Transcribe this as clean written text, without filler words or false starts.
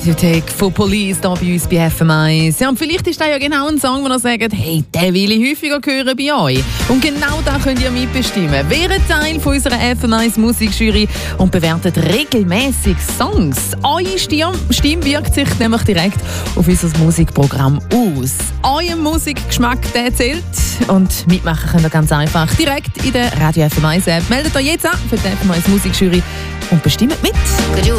You Take von Police hier bei uns bei FM1. Ja, und vielleicht ist das ja genau ein Song, wo ihr sagt, hey, den will ich häufiger hören bei euch. Und genau da könnt ihr mitbestimmen. Wäret Teil von unserer FM1 Musikjury und bewertet regelmäßig Songs. Eure Stimme wirkt sich nämlich direkt auf unser Musikprogramm aus. Euer Musikgeschmack, der zählt. Und mitmachen könnt ihr ganz einfach direkt in der Radio FM1 App. Meldet euch jetzt an für die FM1 Musikjury und bestimmt mit.